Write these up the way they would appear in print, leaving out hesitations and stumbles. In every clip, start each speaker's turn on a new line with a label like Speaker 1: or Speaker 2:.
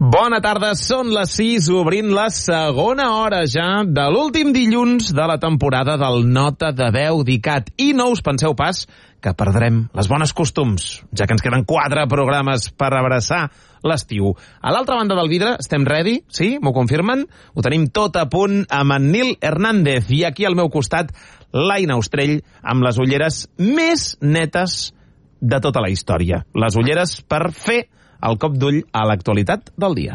Speaker 1: Bona tarda, són les 6, obrint la segona hora ja de l'últim dilluns de la temporada del Nota de Veu d'ICAT. I no us penseu pas que perdrem les bones costums, ja que ens queden 4 programes per abraçar l'estiu. A l'altra banda del vidre estem ready, sí? M'ho confirmen? Ho tenim tot a punt amb en Nil Hernández i aquí al meu costat l'Aina Ostrell amb les ulleres més netes de tota la història. Les ulleres per fer el cop d'ull a l'actualitat del dia.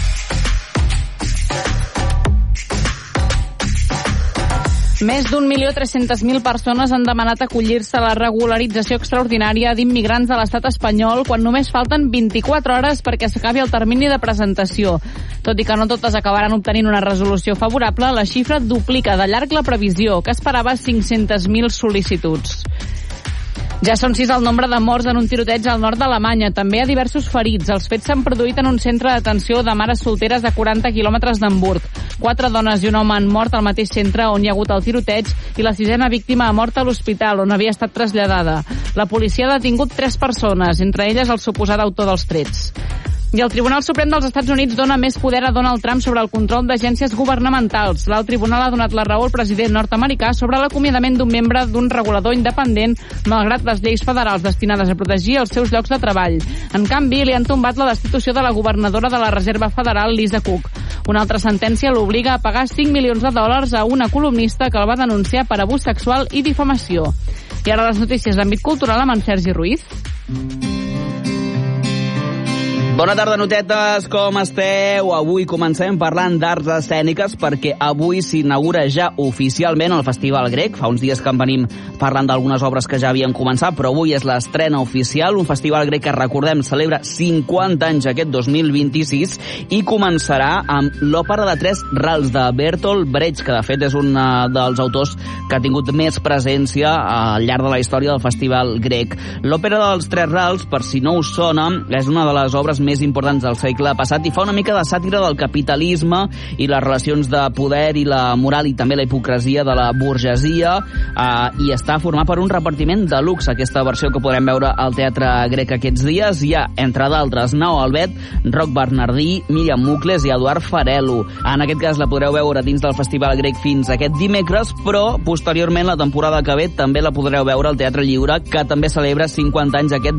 Speaker 2: Més d'1.300.000 persones han demanat acollir-se a la regularització extraordinària d'immigrants de l'estat espanyol quan només falten 24 hores perquè s'acabi el termini de presentació. Tot i que no totes acabaran obtenint una resolució favorable, la xifra duplica de llarg la previsió, que esperava 500.000 sol·licituds. Ja són 6 el nombre de morts en un tiroteig al nord d'Alemanya. També hi ha diversos ferits. Els fets s'han produït en un centre d'atenció de mares solteres a 40 quilòmetres d'Hamburg. 4 dones i un home han mort al mateix centre on hi ha hagut el tiroteig i la 6a víctima ha mort a l'hospital on havia estat traslladada. La policia ha detingut 3 persones, entre elles el suposat autor dels trets. I el Tribunal Suprem dels Estats Units dona més poder a Donald Trump sobre el control d'agències governamentals. L'alt tribunal ha donat la raó al president nord-americà sobre l'acomiadament d'un membre d'un regulador independent, malgrat les lleis federals destinades a protegir els seus llocs de treball. En canvi, li han tombat la destitució de la governadora de la Reserva Federal, Lisa Cook. Una altra sentència l'obliga a pagar $5 milions a una columnista que el va denunciar per abús sexual i difamació. I ara les notícies d'àmbit cultural amb en Sergi Ruiz.
Speaker 3: Bona tarda, notetes, com esteu? Avui comencem parlant d'arts escèniques perquè avui s'inaugura ja oficialment el Festival Grec. Fa uns dies que en venim parlant d'algunes obres que ja havien començat, però avui és l'estrena oficial. Un Festival Grec que, recordem, celebra 50 anys aquest 2026 i començarà amb l'òpera de 3 rals de Bertolt Brecht, que de fet és un dels autors que ha tingut més presència al llarg de la història del Festival Grec. L'òpera dels 3 rals, per si no us sona, és una de les obres més importants del segle passat i fa una mica de sàtira del capitalisme i les relacions de poder i la moral i també la hipocresia de la burgesia i està format per un repartiment de luxe. Aquesta versió que podrem veure al Teatre Grec aquests dies hi ha, entre d'altres, Nao Albet, Roc Bernardí, Míriam Mucles i Eduard Farelo. En aquest cas la podreu veure dins del Festival Grec fins aquest dimecres, però posteriorment la temporada que ve també la podreu veure al Teatre Lliure, que també celebra 50 anys aquest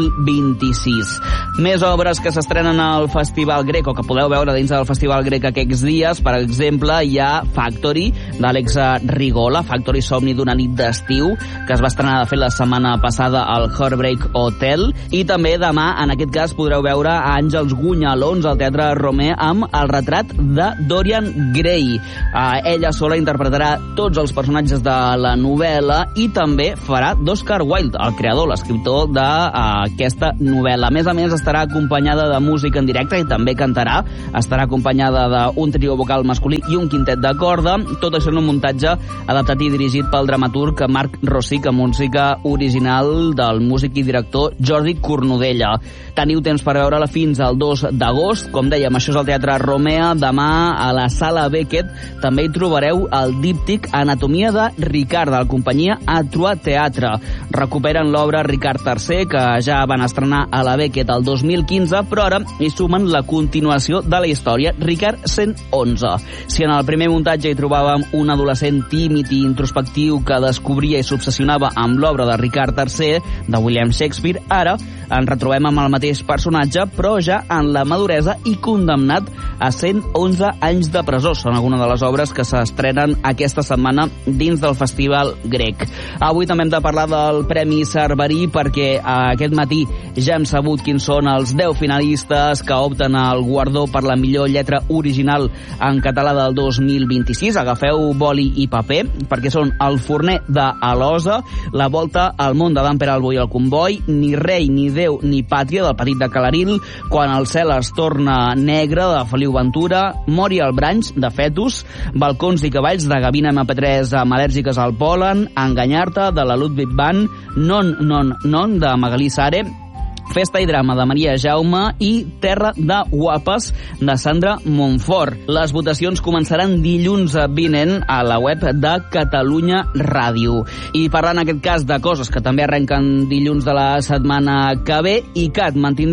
Speaker 3: 2026. Més obres que s'estrenen al Festival Grec o que podeu veure dins del Festival Grec aquests dies. Per exemple, hi ha Factory, d'Àlex Rigola, Factory Somni d'una nit d'estiu, que es va estrenar de fet la setmana passada al Heartbreak Hotel. I també demà, en aquest cas, podreu veure Àngels Gunyalons al Teatre Romea amb el retrat de Dorian Gray. Ella sola interpretarà tots els personatges de la novel·la i també farà d'Oscar Wilde, el creador, l'escriptor d'aquesta novel·la. A més, estarà acompanyada de música en directe i també cantarà. Estarà acompanyada d'un trio vocal masculí i un quintet de corda. Tot això en un muntatge adaptat i dirigit pel dramaturg Marc Rosic, amb música original del músic i director Jordi Cornudella. Teniu temps per veure-la fins al 2 d'agost. Com dèiem, això és el Teatre Romea. Demà a la Sala Beckett també hi trobareu el díptic Anatomia de Ricard, de la companyia A3 Teatre. Recuperen l'obra Ricard III, que ja van estrenar a la Beckett el 2015, però ara hi sumen la continuació de la història, Ricard 111. Si en el primer muntatge hi trobàvem un adolescent tímid i introspectiu que descobria i s'obsessionava amb l'obra de Ricard III, de William Shakespeare, ara ens retrobem amb el mateix personatge, però ja en la maduresa i condemnat a 111 anys de presó. Són algunes de les obres que s'estrenen aquesta setmana dins del Festival Grec. Avui també hem de parlar del Premi Cerverí perquè aquest matí ja hem sabut quins són els 10 finalistes que opten al guardó per la millor lletra original en català del 2026. Agafeu boli i paper, perquè són El forner d'Alosa, La volta al món de Dan Peralbo i el comboi, Ni rei, ni Déu, ni pàtria, del Petit de Calaril, Quan el cel es torna negre, de Feliu Ventura, Mori al branch, de Fetus, Balcons i cavalls, de Gavina MP3 amb al·lèrgiques al pol·len, Enganyar-te, de la Ludwig Band, Non, non, non, de Magalí Sare, Festa i drama de Maria Jaume i Terra de guapes de Sandra Montfort. Les votacions començaran dilluns vinent a la web de Catalunya Ràdio. I parlant en aquest cas de coses que també arrenquen dilluns de la setmana que ve, ICAT mantindrà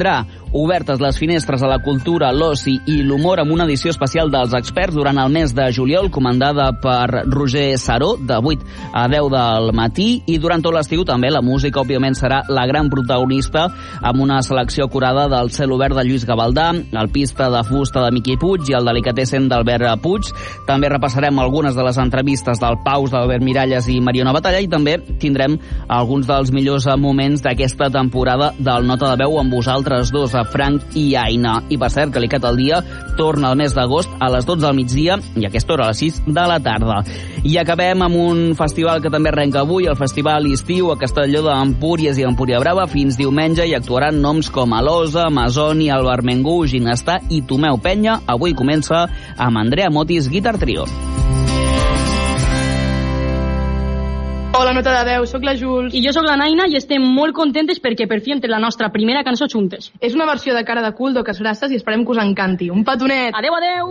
Speaker 3: Obertes les finestres a la cultura, l'oci i l'humor amb una edició especial dels experts durant el mes de juliol, comandada per Roger Saró, de 8 a 10 del matí, i durant tot l'estiu també la música, òbviament, serà la gran protagonista, amb una selecció curada del Cel obert de Lluís Gavaldà, el Pista de fusta de Miqui Puig i el Delicatessen d'Albert Puig. També repassarem algunes de les entrevistes del Paus, d'Albert Miralles i Mariona Batalla, i també tindrem alguns dels millors moments d'aquesta temporada del Nota de Veu amb vosaltres dos, Frank i Aina. I per cert, Calicat al dia torna el mes d'agost a les 12 del migdia i a aquesta hora a les 6 de la tarda. I acabem amb un festival que també arrenca avui, el Festival Estiu a Castelló d'Empúries i Empúria Brava. Fins diumenge hi actuaran noms com Alosa, Masoni, Albert Armengú, Ginestar i Tomeu Penya. Avui comença amb Andrea Motis Guitar Trio.
Speaker 4: Hola, Nota de Veu, sóc la Jules.
Speaker 5: I jo sóc la Naina i estem molt contentes perquè per fi hem tret la nostra primera cançó juntes.
Speaker 4: És una versió de Cara de cul d'Oques Grasses i esperem que us encanti. Un petonet!
Speaker 5: Adeu, adeu!